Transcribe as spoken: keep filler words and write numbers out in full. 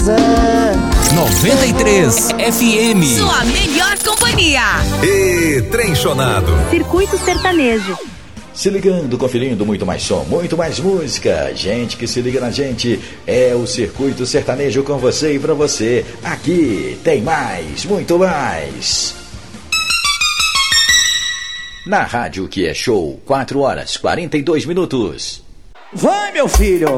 quiser. noventa e três F M. Sua melhor companhia. E Trenchonado. Circuito Sertanejo. Se ligando, conferindo muito mais som, muito mais música. Gente que se liga na gente, é o Circuito Sertanejo com você e pra você. Aqui tem mais, muito mais. Na rádio que é show, quatro horas, quarenta e dois minutos. Vai, meu filho!